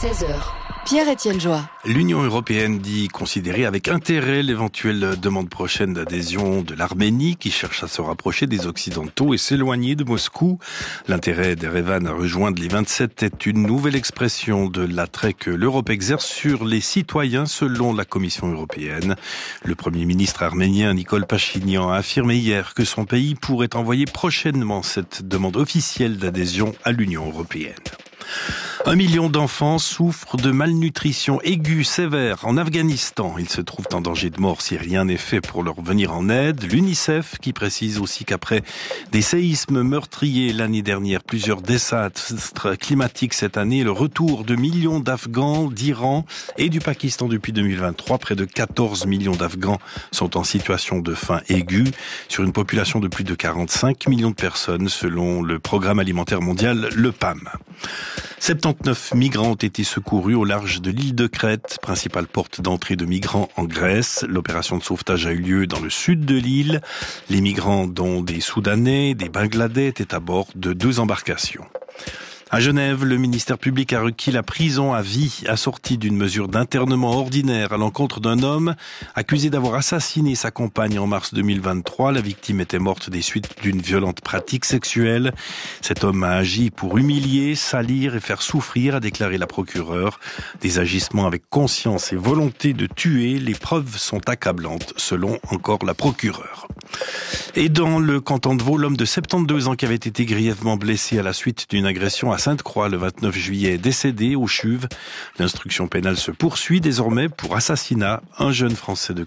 16h. Pierre-Étienne Joie. L'Union européenne dit considérer avec intérêt l'éventuelle demande prochaine d'adhésion de l'Arménie qui cherche à se rapprocher des Occidentaux et s'éloigner de Moscou. L'intérêt d'Erevan à rejoindre les 27 est une nouvelle expression de l'attrait que l'Europe exerce sur les citoyens selon la Commission européenne. Le Premier ministre arménien Nikol Pachinian a affirmé hier que son pays pourrait envoyer prochainement cette demande officielle d'adhésion à l'Union européenne. 1 million d'enfants souffrent de malnutrition aiguë sévère en Afghanistan. Ils se trouvent en danger de mort si rien n'est fait pour leur venir en aide. L'UNICEF qui précise aussi qu'après des séismes meurtriers l'année dernière, plusieurs désastres climatiques cette année, le retour de millions d'Afghans, d'Iran et du Pakistan depuis 2023. Près de 14 millions d'Afghans sont en situation de faim aiguë sur une population de plus de 45 millions de personnes selon le Programme alimentaire mondial, le PAM. 79 migrants ont été secourus au large de l'île de Crète, principale porte d'entrée de migrants en Grèce. L'opération de sauvetage a eu lieu dans le sud de l'île. Les migrants, dont des Soudanais, des Bangladais, étaient à bord de 2 embarcations. À Genève, le ministère public a requis la prison à vie, assortie d'une mesure d'internement ordinaire à l'encontre d'un homme accusé d'avoir assassiné sa compagne en mars 2023. La victime était morte des suites d'une violente pratique sexuelle. Cet homme a agi pour humilier, salir et faire souffrir, a déclaré la procureure. Des agissements avec conscience et volonté de tuer, les preuves sont accablantes, selon encore la procureure. Et dans le canton de Vaud, l'homme de 72 ans qui avait été grièvement blessé à la suite d'une agression à Sainte-Croix le 29 juillet est décédé au CHUV. L'instruction pénale se poursuit désormais pour assassinat. Un jeune Français de